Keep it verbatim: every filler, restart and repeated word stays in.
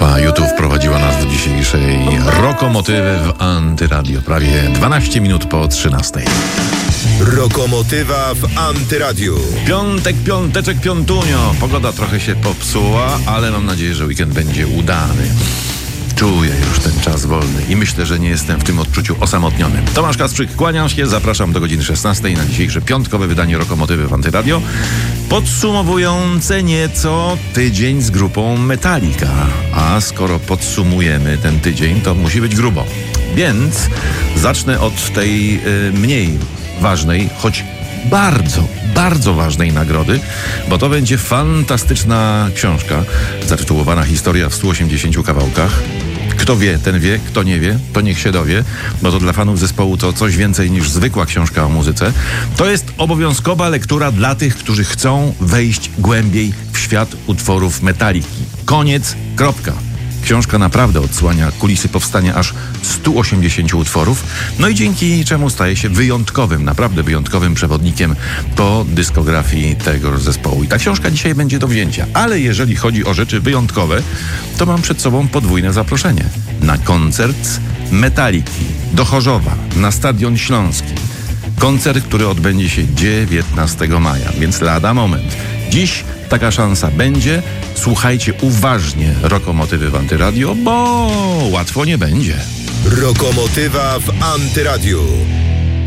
Grupa YouTube wprowadziła nas do dzisiejszej Rokomotywy w Antyradio. Prawie dwanaście minut po trzynastej. Rokomotywa w Antyradiu. Piątek, piąteczek, piątunio. Pogoda trochę się popsuła, ale mam nadzieję, że weekend będzie udany. Czuję już ten czas wolny i myślę, że nie jestem w tym odczuciu osamotniony. Tomasz Kasprzyk, kłaniam się, zapraszam do godziny szesnastej na dzisiejsze piątkowe wydanie Rokomotywy w Antyradio, podsumowujące nieco tydzień z grupą Metallica. A skoro podsumujemy ten tydzień, to musi być grubo. Więc zacznę od tej y, mniej ważnej, choć bardzo, bardzo ważnej nagrody, bo to będzie fantastyczna książka zatytułowana Historia w stu osiemdziesięciu kawałkach. Kto wie, ten wie, kto nie wie, to niech się dowie, bo to dla fanów zespołu to coś więcej niż zwykła książka o muzyce. To jest obowiązkowa lektura dla tych, którzy chcą wejść głębiej w świat utworów Metalliki. Koniec, kropka. Książka naprawdę odsłania kulisy powstania aż stu osiemdziesięciu utworów, no i dzięki czemu staje się wyjątkowym, naprawdę wyjątkowym przewodnikiem po dyskografii tego zespołu. I ta książka dzisiaj będzie do wzięcia, ale jeżeli chodzi o rzeczy wyjątkowe, to mam przed sobą podwójne zaproszenie na koncert Metalliki do Chorzowa, na Stadion Śląski. Koncert, który odbędzie się dziewiętnastego maja, więc lada moment. Dziś taka szansa będzie. Słuchajcie uważnie Rokomotywy w Antyradio, bo łatwo nie będzie. Rokomotywa w Antyradiu.